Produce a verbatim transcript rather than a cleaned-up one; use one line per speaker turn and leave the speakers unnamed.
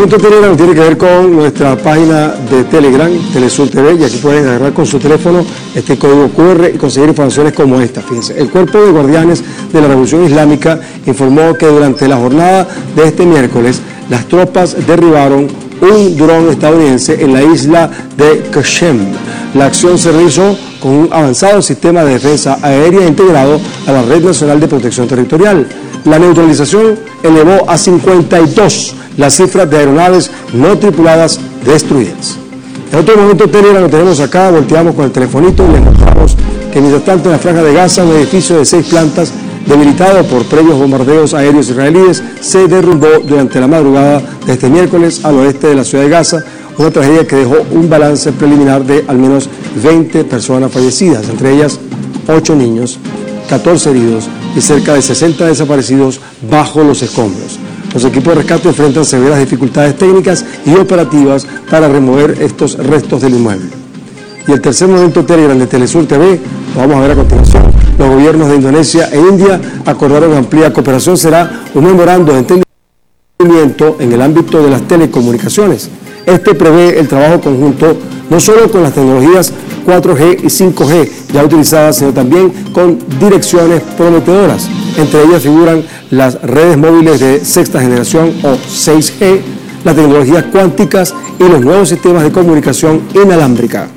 momento Telegram tiene que ver con nuestra página de Telegram, Telesur T V, y aquí pueden agarrar con su teléfono este código cu erre y conseguir informaciones como esta. Fíjense, el Cuerpo de Guardianes de la Revolución Islámica informó que durante la jornada de este miércoles, las tropas derribaron un dron estadounidense en la isla de Qasem. La acción se realizó con un avanzado sistema de defensa aérea integrado a la Red Nacional de Protección Territorial. La neutralización elevó a cincuenta y dos las cifras de aeronaves no tripuladas destruidas. En otro momento, Telegram lo tenemos acá, volteamos con el telefonito y les mostramos que mientras tanto en la Franja de Gaza, un edificio de seis plantas debilitado por previos bombardeos aéreos israelíes se derrumbó durante la madrugada de este miércoles al oeste de la ciudad de Gaza, una tragedia que dejó un balance preliminar de al menos veinte personas fallecidas, entre ellas ocho niños, catorce heridos y cerca de sesenta desaparecidos bajo los escombros. Los equipos de rescate enfrentan severas dificultades técnicas y operativas para remover estos restos del inmueble. Y el tercer momento Telegram de Telesur T V, lo vamos a ver a continuación. Los gobiernos de Indonesia e India acordaron ampliar cooperación. Será un memorando de entendimiento en el ámbito de las telecomunicaciones. Este prevé el trabajo conjunto no solo con las tecnologías cuatro G y cinco G ya utilizadas, sino también con direcciones prometedoras. Entre ellas figuran las redes móviles de sexta generación o seis G, las tecnologías cuánticas y los nuevos sistemas de comunicación inalámbrica.